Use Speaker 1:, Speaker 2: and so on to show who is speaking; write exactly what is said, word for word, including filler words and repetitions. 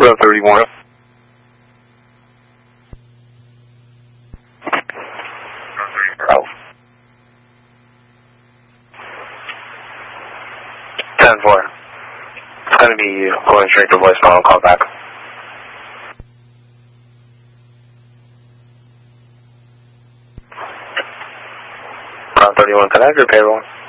Speaker 1: Route thirty-one. Oh. ten four. It's going to be going straight to voicemail. I'll call back. Route thirty-one, can I have your payroll?